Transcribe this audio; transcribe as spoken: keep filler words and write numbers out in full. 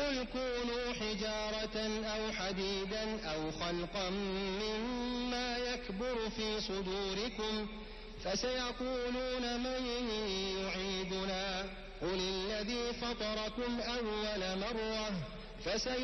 قل كونوا حجارة أو حديدا أو خلقا مما يكبر في صدوركم فسيقولون من يعيدنا قل الذي فطركم أول مرة فسيقولون